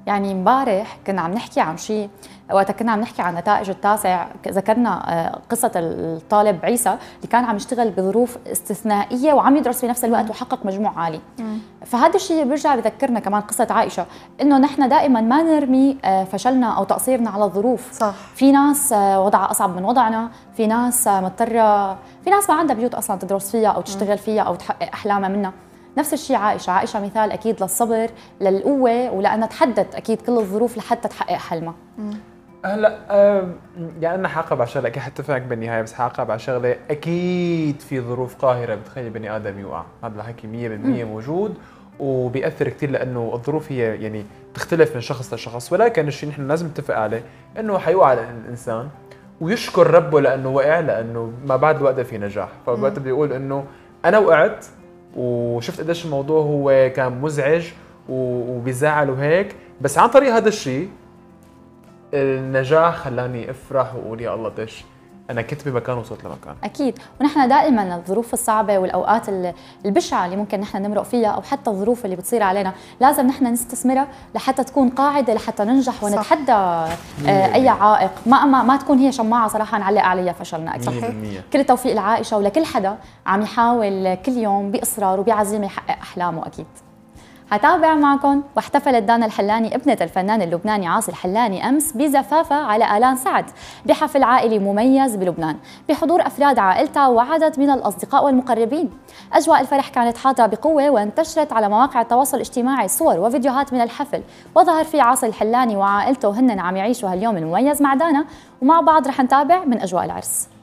يعني امبارح كنا عم نحكي عن شيء، وقت كنا عم نحكي عن نتائج التاسع ذكرنا قصة الطالب عيسى اللي كان عم يشتغل بظروف استثنائية وعم يدرس في نفس الوقت وحقق مجموع عالي. فهذا الشيء بيرجع بذكرنا كمان قصة عائشة، انه نحن دائما ما نرمي فشلنا او تقصيرنا على الظروف. صح. في ناس وضعها اصعب من وضعنا، في ناس مضطرة، في ناس ما عندها بيوت اصلا تدرس فيها او تشتغل فيها او تحقق احلامها منها. نفس الشيء عائشة مثال أكيد للصبر، للقوة، ولأنها تحدت أكيد كل الظروف لحتى تحقق حلمها. هلا يعني أنا حاقب على شغلة، أكيد حتفق بالنهاية، بس حاقب على شغلة أكيد في ظروف قاهرة بتخلي بني آدم يوقع، هذا الحكي 100% موجود وبيأثر كثير، لأنه الظروف هي يعني تختلف من شخص لشخص، ولكن الشيء نحن لازم نتفق عليه إنه حيوقع الإنسان ويشكر ربه لأنه وقع، لأنه ما بعد الوقت في نجاح. فوقت بيقول إنه أنا وقعت وشفت قديش الموضوع هو كان مزعج وبيزعل وهيك، بس عن طريق هذا الشيء النجاح خلاني افرح واقول يا الله قديش انا كنت بمكان وصلت لمكان. اكيد، ونحن دائما الظروف الصعبه والاوقات البشعه اللي ممكن نحن نمرق فيها، او حتى الظروف اللي بتصير علينا، لازم نحن نستثمرها لحتى تكون قاعده لحتى ننجح ونتحدى اي عائق، ما تكون هي شماعه صراحه نعلق عليها فشلنا. اكيد. صحيح. كل التوفيق لعائشه ولكل حدا عم يحاول كل يوم باصرار وبعزيمه يحقق احلامه. اكيد. هتابع معكم. واحتفلت دانا الحلاني ابنة الفنان اللبناني عاصي الحلاني أمس بزفافة على آلان سعد بحفل عائلي مميز بلبنان بحضور أفراد عائلتها وعدد من الأصدقاء والمقربين. أجواء الفرح كانت حاضرة بقوة، وانتشرت على مواقع التواصل الاجتماعي صور وفيديوهات من الحفل، وظهر في عاصي الحلاني وعائلته هن عم يعيشوا هاليوم المميز مع دانا، ومع بعض رح نتابع من أجواء العرس.